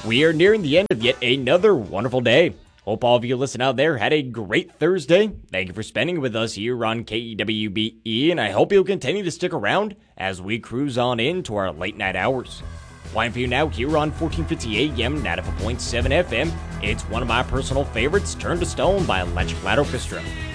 We are nearing the end of yet another wonderful day. Hope all of you listening out there had a great Thursday. Thank you for spending it with us here on KEWBE, and I hope you'll continue to stick around as we cruise on into our late night hours. Playing for you now here on 1450 AM, 95.7 FM, it's one of my personal favorites, Turn to Stone by Electric Light Orchestra.